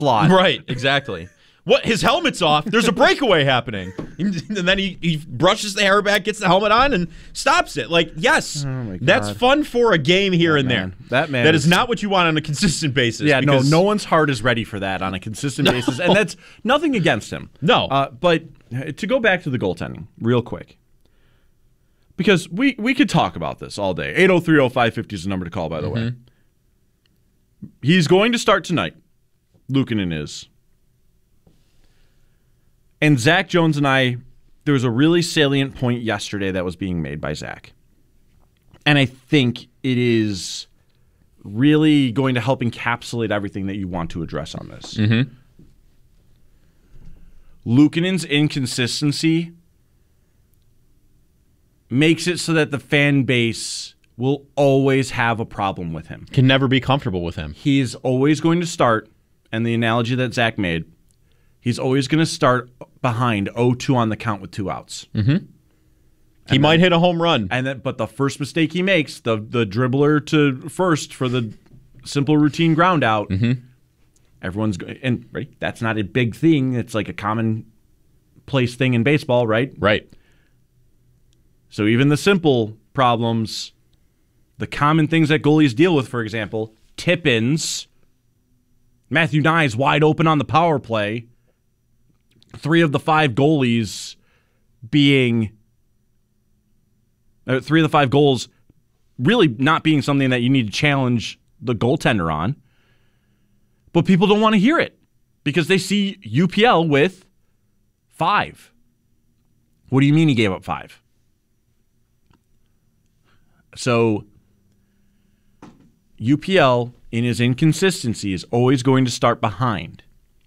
flawed. Right, exactly. What? His helmet's off. There's a breakaway happening. And then he brushes the hair back, gets the helmet on, and stops it. Like, yes, that's fun for a game here and there. That is not what you want on a consistent basis. Yeah, no one's heart is ready for that on a consistent basis. And that's nothing against him. No. But to go back to the goaltending real quick, because we could talk about this all day. 803-0550 is the number to call, by the way. He's going to start tonight. Luukkonen is. And Zach Jones and I, there was a really salient point yesterday that was being made by Zach. And I think it is really going to help encapsulate everything that you want to address on this. Luukkonen's inconsistency makes it so that the fan base will always have a problem with him. Can never be comfortable with him. He's always going to start, and the analogy that Zach made, he's always going to start behind 0-2 on the count with 2 outs. He might hit a home run. But the first mistake he makes, the dribbler to first for the simple routine ground out, everyone's and right. That's not a big thing. It's like a commonplace thing in baseball, right? Right. So even the simple problems, the common things that goalies deal with, for example, tip-ins, Matthew Knies wide open on the power play, 3 of the 5 goalies being 3 of the 5 goals really not being something that you need to challenge the goaltender on. But people don't want to hear it because they see UPL with 5. What do you mean he gave up 5? So UPL, in his inconsistency, is always going to start behind.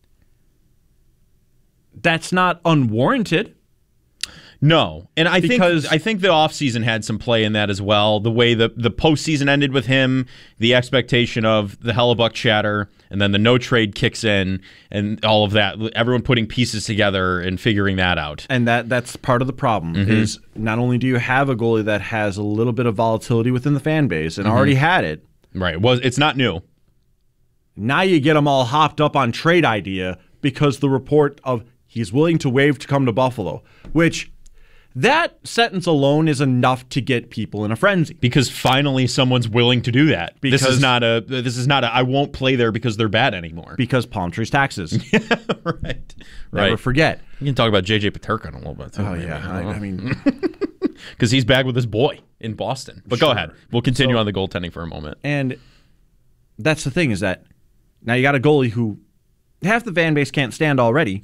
That's not unwarranted. No, and I think the offseason had some play in that as well. The way the postseason ended with him, the expectation of the Hellebuck chatter, and then the no trade kicks in, and all of that. Everyone putting pieces together and figuring that out. And that's part of the problem. Is not only do you have a goalie that has a little bit of volatility within the fan base and already had it. Right. It's not new. Now you get them all hopped up on trade idea because the report of he's willing to waive to come to Buffalo, which that sentence alone is enough to get people in a frenzy. Because finally someone's willing to do that. This is not a I won't play there because they're bad anymore. Because palm trees taxes. Right. Never forget. You can talk about JJ Peterka in a little bit too. Oh yeah. I mean because he's back with his boy in Boston. But go ahead. We'll continue on the goaltending for a moment. And that's the thing is that now you got a goalie who half the fan base can't stand already.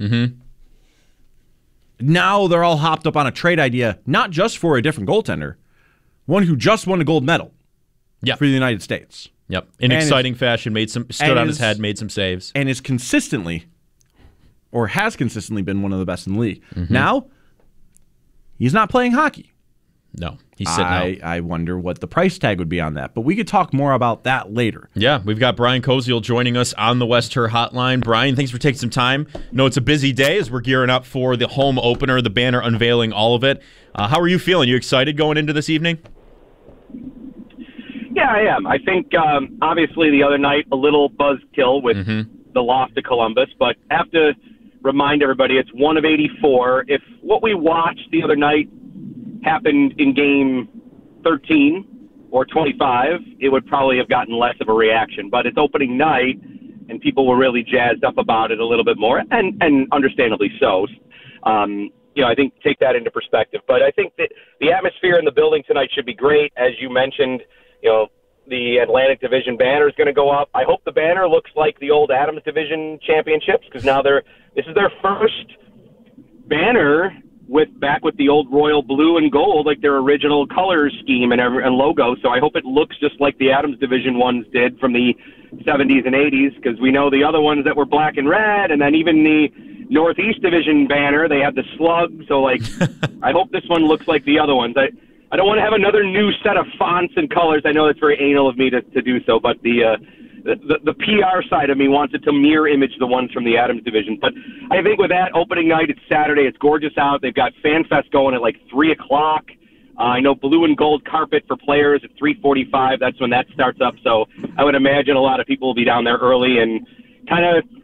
Now they're all hopped up on a trade idea, not just for a different goaltender, one who just won a gold medal for the United States. Yep. In exciting fashion, stood on his head, made some saves. And is consistently, or has consistently been one of the best in the league. Now, he's not playing hockey. No, he's sitting out. I wonder what the price tag would be on that, but we could talk more about that later. Yeah, we've got Brian Koziel joining us on the West Her Hotline. Brian, thanks for taking some time. I know it's a busy day as we're gearing up for the home opener, the banner unveiling, all of it. How are you feeling? You excited going into this evening? Yeah, I am. I think, obviously, the other night, a little buzzkill with the loss to Columbus, but I have to remind everybody it's 1 of 84. If what we watched the other night happened in game 13 or 25, it would probably have gotten less of a reaction. But it's opening night, and people were really jazzed up about it a little bit more, and understandably so. I think take that into perspective. But I think that the atmosphere in the building tonight should be great. As you mentioned, the Atlantic Division banner is going to go up. I hope the banner looks like the old Adams Division championships, because now this is their first banner back with the old royal blue and gold, like their original color scheme and logo. So I hope it looks just like the Adams Division ones did from the 70s and 80s, because we know the other ones that were black and red, and then even the Northeast Division banner, they had the slug. So, I hope this one looks like the other ones. I don't want to have another new set of fonts and colors. I know that's very anal of me to do so, but the PR side of me wants it to mirror image the ones from the Adams Division. But I think with that opening night, it's Saturday. It's gorgeous out. They've got FanFest going at 3 o'clock. I know blue and gold carpet for players at 3:45. That's when that starts up. So I would imagine a lot of people will be down there early and kind of